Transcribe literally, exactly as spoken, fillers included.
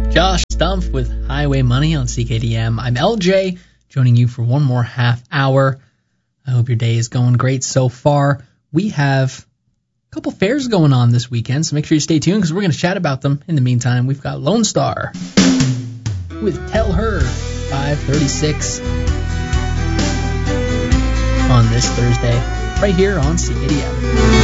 Josh Stumpf with Highway Money on C K D M. I'm L J, joining you for one more half hour. I hope your day is going great so far. We have a couple fairs going on this weekend, so make sure you stay tuned because we're going to chat about them. In the meantime, we've got Lone Star with Tell Her, five thirty-six on this Thursday, right here on C K D M.